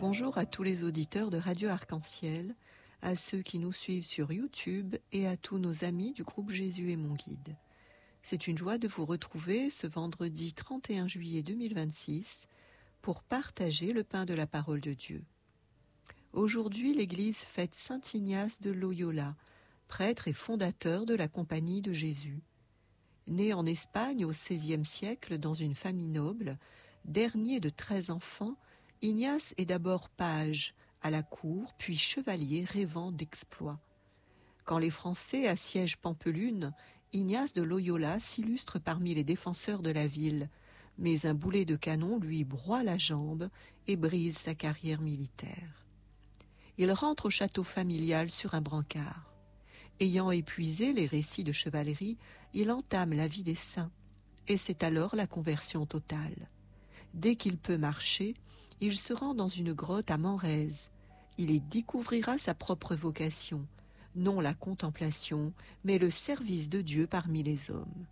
Bonjour à tous les auditeurs de Radio Arc-en-Ciel, à ceux qui nous suivent sur YouTube et à tous nos amis du groupe Jésus est mon guide. C'est une joie de vous retrouver ce vendredi 31 juillet 2026 pour partager le pain de la parole de Dieu. Aujourd'hui, l'Église fête Saint Ignace de Loyola, prêtre et fondateur de la Compagnie de Jésus. Né en Espagne au XVIe siècle dans une famille noble, dernier de 13 enfants, Ignace est d'abord page à la cour, puis chevalier rêvant d'exploits. Quand les Français assiègent Pampelune, Ignace de Loyola s'illustre parmi les défenseurs de la ville, mais un boulet de canon lui broie la jambe et brise sa carrière militaire. Il rentre au château familial sur un brancard. Ayant épuisé les récits de chevalerie, il entame la vie des saints, et c'est alors la conversion totale. Dès qu'il peut marcher, il se rend dans une grotte à Menrez. Il y découvrira sa propre vocation, non la contemplation, mais le service de Dieu parmi les hommes.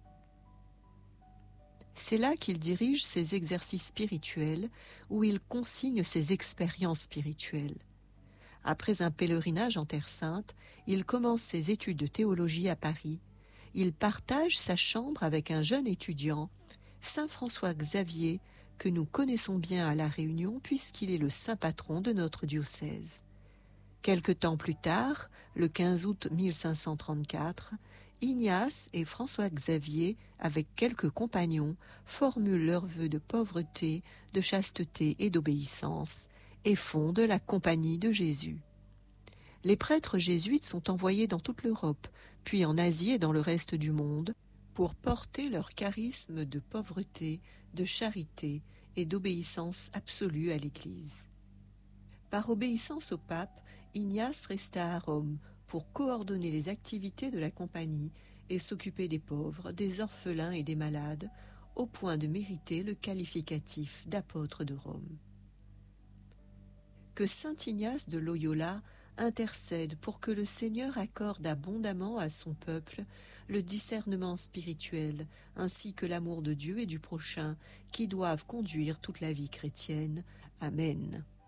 C'est là qu'il dirige ses exercices spirituels, où il consigne ses expériences spirituelles. Après un pèlerinage en Terre Sainte, il commence ses études de théologie à Paris. Il partage sa chambre avec un jeune étudiant, Saint François Xavier, que nous connaissons bien à La Réunion puisqu'il est le saint patron de notre diocèse. Quelque temps plus tard, le 15 août 1534, Ignace et François Xavier, avec quelques compagnons, formulent leurs vœux de pauvreté, de chasteté et d'obéissance, et fondent la Compagnie de Jésus. Les prêtres jésuites sont envoyés dans toute l'Europe, puis en Asie et dans le reste du monde, pour porter leur charisme de pauvreté, de charité et d'obéissance absolue à l'Église. Par obéissance au pape, Ignace resta à Rome pour coordonner les activités de la compagnie et s'occuper des pauvres, des orphelins et des malades, au point de mériter le qualificatif d'apôtre de Rome. Que saint Ignace de Loyola intercède pour que le Seigneur accorde abondamment à son peuple le discernement spirituel ainsi que l'amour de Dieu et du prochain qui doivent conduire toute la vie chrétienne. Amen.